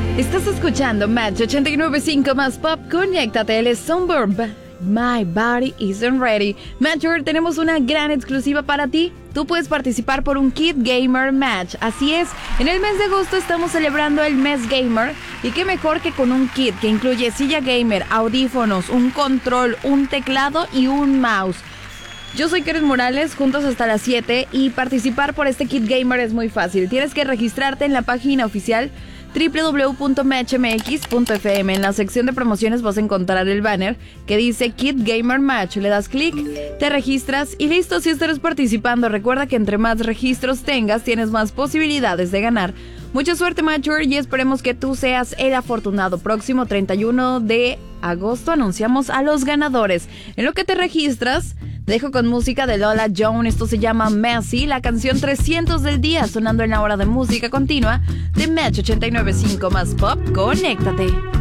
Estás escuchando Match 89.5 más Pop. Conéctate, él es Sunburn. My body isn't ready. Matcher, tenemos una gran exclusiva para ti. Tú puedes participar por un Kit Gamer Match. Así es, en el mes de agosto estamos celebrando el mes gamer. Y qué mejor que con un kit que incluye silla gamer, audífonos, un control, un teclado y un mouse. Yo soy Karen Morales, juntos hasta las 7. Y participar por este Kit Gamer es muy fácil. Tienes que registrarte en la página oficial www.matchmx.fm. En la sección de promociones vas a encontrar el banner que dice Kit Gamer Match. Le das clic, te registras y listo. Si estarás participando, recuerda que entre más registros tengas, tienes más posibilidades de ganar. Mucha suerte, Matcher, y esperemos que tú seas el afortunado. Próximo 31 de agosto anunciamos a los ganadores. En lo que te registras, dejo con música de Lola Jones. Esto se llama Messi, la canción 300 del día, sonando en la hora de música continua de Match 89.5 más Pop. Conéctate.